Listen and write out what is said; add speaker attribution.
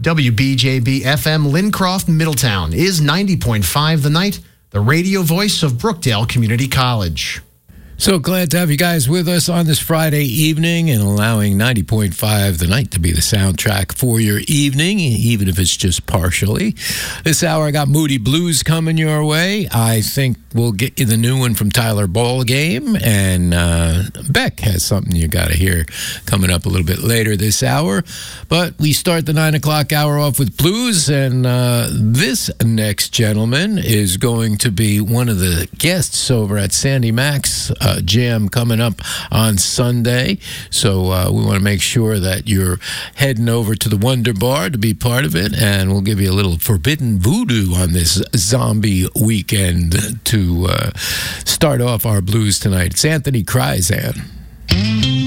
Speaker 1: WBJB FM Lincroft, Middletown is 90.5 The Night, the radio voice of Brookdale Community College.
Speaker 2: So glad to have you guys with us on this Friday evening and allowing 90.5 The Night to be the soundtrack for your evening, even if it's just partially. This hour, I got Moody Blues coming your way. I think we'll get you the new one from Tyler Ballgame, and Beck has something you got to hear coming up a little bit later this hour. But we start the 9 o'clock hour off with blues, and this next gentleman is going to be one of the guests over at Sandy Mac's jam coming up on Sunday. So we want to make sure that you're heading over to the Wonder Bar to be part of it, and we'll give you a little forbidden voodoo on this zombie weekend to start off our blues tonight. It's Anthony Kryzan.